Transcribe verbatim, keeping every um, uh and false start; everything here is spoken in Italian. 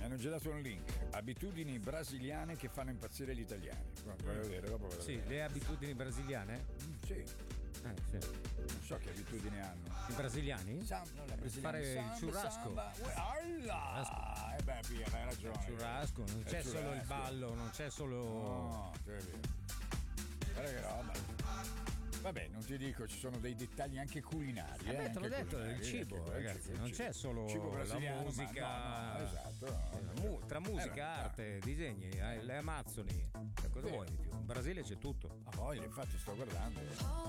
hanno già dato un link. Abitudini brasiliane che fanno impazzire gli italiani. Voglio vedere, dopo vedo Sì, vedere. le abitudini brasiliane? Sì. Eh, sì. Non so che abitudini hanno. I brasiliani? Sam, no, la brasiliana. Fare il Samba, churrasco. samba. Alla! Eh beh, Pia, hai ragione. Il churrasco, non c'è Il solo il churrasco. ballo, non c'è solo. No, che vero. Guarda che roba. Vabbè, non ti dico, ci sono dei dettagli anche culinari. Eh Eh, beh, te l'ho anche detto, culinari, il cibo, anche- ragazzi, cibo, non cibo. c'è solo Cibo la brasiliano, musica. ma no, no, esatto. Eh, mu- tra musica, Eh, arte, disegni, eh, le Amazzoni. Cosa Sì. vuoi di più? In Brasile c'è tutto. Ah, voglia, infatti sto guardando.